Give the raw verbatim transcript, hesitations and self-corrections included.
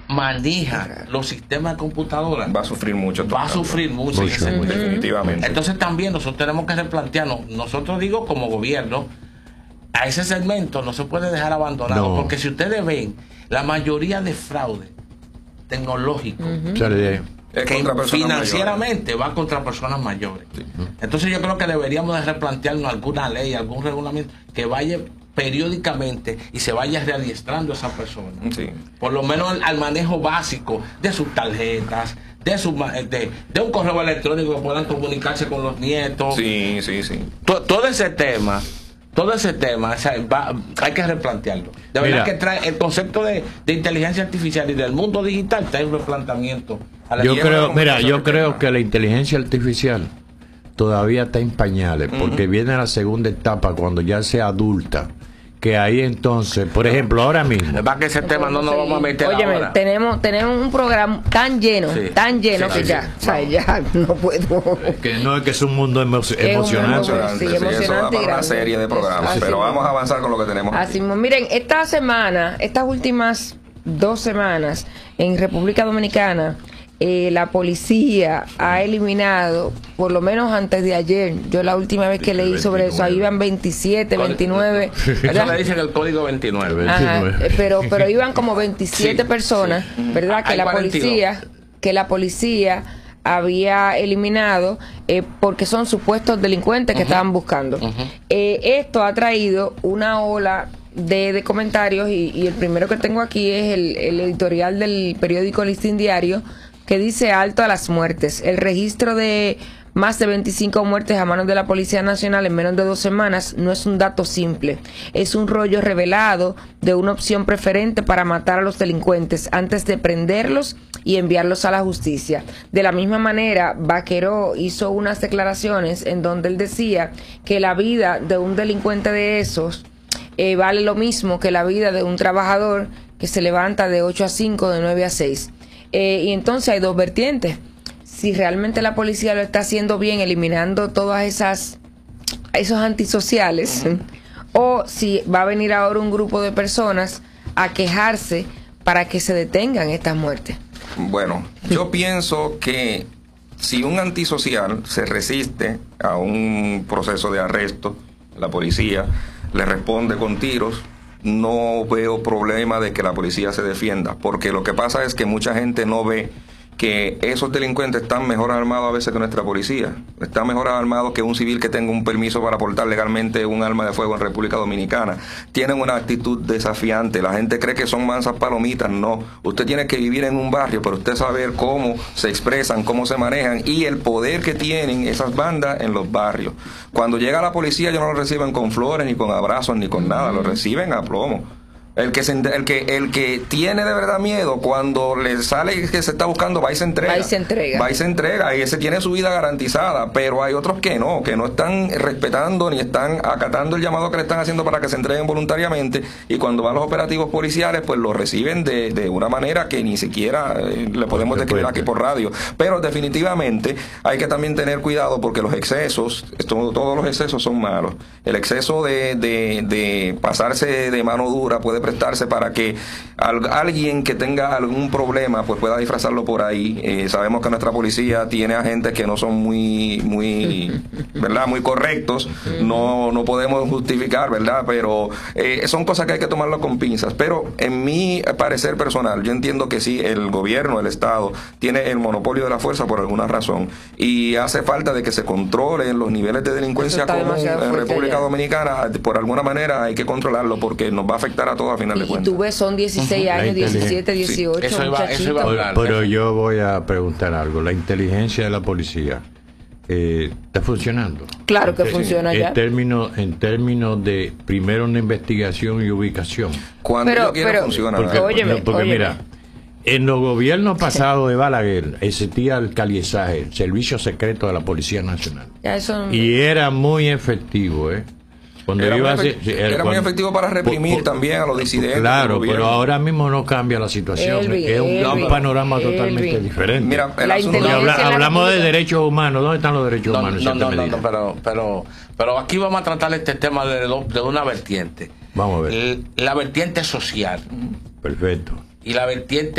maneja los sistemas de computadora, va a sufrir mucho. Va a sufrir mucho, mucho ese definitivamente. Entonces también nosotros tenemos que replantearnos, nosotros digo como gobierno, a ese segmento no se puede dejar abandonado, no. Porque si ustedes ven, la mayoría de fraude tecnológico uh-huh. que financieramente mayores. va contra personas mayores. Sí. Entonces yo creo que deberíamos de replantearnos alguna ley, algún reglamento que vaya periódicamente y se vaya readiestrando a esa persona. Sí. Por lo menos al, al manejo básico de sus tarjetas, de, su, de, de un correo electrónico que puedan comunicarse con los nietos. Sí, sí, sí. Todo, todo ese tema, todo ese tema, o sea, va, hay que replantearlo. De verdad que trae el concepto de, de inteligencia artificial y del mundo digital, trae un replanteamiento. A la yo creo, mira, yo creo que la inteligencia artificial todavía está en pañales, porque uh-huh. viene la segunda etapa cuando ya sea adulta, que ahí entonces, por ejemplo, ahora mismo. Va que ese tema no nos vamos a meter Óyeme, ahora. tenemos tenemos un programa tan lleno, sí. tan lleno sí, que sí, ya, sí. o sea, ya no puedo. Es que no es que es un mundo emo es emocionante. Un mundo, sí, sí, emocionante eso va para una serie de programas, así pero mismo. Vamos a avanzar con lo que tenemos. Así mismo, miren, esta semana, estas últimas dos semanas en República Dominicana, Eh, la policía ha eliminado, por lo menos antes de ayer, yo la última vez que leí sobre eso, ahí iban veintisiete, veintinueve. Eso le dicen el código veintinueve. Ajá, pero, pero iban como veintisiete sí, personas, sí. ¿verdad? Que Hay la cuarenta y dos. policía, que la policía había eliminado eh, porque son supuestos delincuentes que uh-huh. estaban buscando. Uh-huh. Eh, esto ha traído una ola de, de comentarios y, y el primero que tengo aquí es el, el editorial del periódico Listín Diario, que dice alto a las muertes. El registro de más de veinticinco muertes a manos de la Policía Nacional en menos de dos semanas no es un dato simple. Es un rollo revelado de una opción preferente para matar a los delincuentes antes de prenderlos y enviarlos a la justicia. De la misma manera, Vaqueró hizo unas declaraciones en donde él decía que la vida de un delincuente de esos eh, vale lo mismo que la vida de un trabajador que se levanta de ocho a cinco, de nueve a seis. Eh, y entonces hay dos vertientes. Si realmente la policía lo está haciendo bien, eliminando todas esas esos antisociales, uh-huh. o si va a venir ahora un grupo de personas a quejarse para que se detengan estas muertes. Bueno, yo pienso que si un antisocial se resiste a un proceso de arresto, la policía le responde con tiros, no veo problema de que la policía se defienda, porque lo que pasa es que mucha gente no ve que esos delincuentes están mejor armados a veces que nuestra policía. Están mejor armados que un civil que tenga un permiso para portar legalmente un arma de fuego en República Dominicana. Tienen una actitud desafiante. La gente cree que son mansas palomitas. No. Usted tiene que vivir en un barrio, pero usted saber cómo se expresan, cómo se manejan y el poder que tienen esas bandas en los barrios. Cuando llega la policía, ellos no lo reciben con flores, ni con abrazos, ni con nada. Lo reciben a plomo. El que, se, el que el que tiene de verdad miedo, cuando le sale que se está buscando, va y se entrega. Va y se entrega. Va y se entrega, y ese tiene su vida garantizada. Pero hay otros que no, que no están respetando ni están acatando el llamado que le están haciendo para que se entreguen voluntariamente. Y cuando van los operativos policiales, pues lo reciben de, de una manera que ni siquiera eh, le podemos describir aquí por radio. Pero definitivamente hay que también tener cuidado, porque los excesos, esto, todos los excesos son malos. El exceso de, de, de pasarse de mano dura puede prestarse para que al, alguien que tenga algún problema pues pueda disfrazarlo por ahí. Eh, sabemos que nuestra policía tiene agentes que no son muy muy verdad muy correctos, no no podemos justificar, verdad, pero eh, son cosas que hay que tomarlo con pinzas. Pero en mi parecer personal, yo entiendo que sí, el gobierno, el Estado tiene el monopolio de la fuerza por alguna razón y hace falta de que se controlen los niveles de delincuencia común en República ya. Dominicana. Por alguna manera hay que controlarlo, porque nos va a afectar a todos a final de cuentas. Y tú ves, son dieciséis uh-huh. años, diecisiete, dieciocho, sí. Eso iba, eso iba a hablar. Pero yo voy a preguntar algo. La inteligencia de la policía eh, ¿está funcionando? Claro que en, funciona en ya. Términos, en términos de, primero, una investigación y ubicación. Cuando pero, yo quiero pero, funciona. Porque, óyeme, no, porque óyeme. mira, en los gobiernos pasados de Balaguer existía el caliesaje, el servicio secreto de la Policía Nacional. Ya eso... Y era muy efectivo, ¿eh? Cuando era iba muy, efect a, era cuando, muy efectivo para reprimir por, por, también a los disidentes. Claro, pero ahora mismo no cambia la situación. Elvin, es un, Elvin, un panorama Elvin. totalmente diferente. Mira, el la asunto, habla, hablamos de derechos humanos. ¿Dónde están los derechos no, humanos? No, no, no, no, pero, pero, pero aquí vamos a tratar este tema de, de una vertiente. Vamos a ver. El, la vertiente social. Perfecto. Y la vertiente